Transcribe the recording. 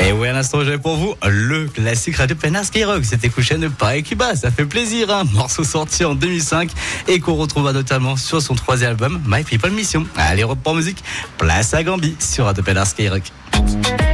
Et oui, à l'instant, j'avais pour vous le classique Radio Pénard Skyrock. C'était couché ne pas et Cuba. Ça fait plaisir, hein. Morceau sorti en 2005 et qu'on retrouvera notamment sur son 3e album, My People Mission. Allez, report musique. Place à Gambi sur Radio Pénard Skyrock.